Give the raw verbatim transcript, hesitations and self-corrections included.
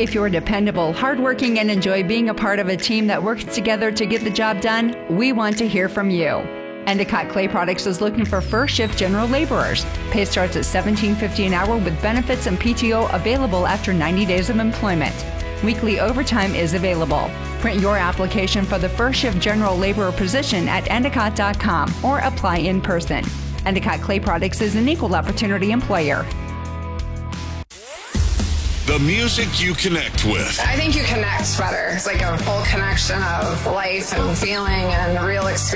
If you're dependable, hardworking, and enjoy being a part of a team that works together to get the job done, we want to hear from you. Endicott Clay Products is looking for first shift general laborers. Pay starts at seventeen fifty an hour with benefits and P T O available after ninety days of employment. Weekly overtime is available. Print your application for the first shift general laborer position at endicott dot com or apply in person. Endicott Clay Products is an equal opportunity employer. The music you connect with. I think you connect better. It's like a full connection of life and feeling and real experience.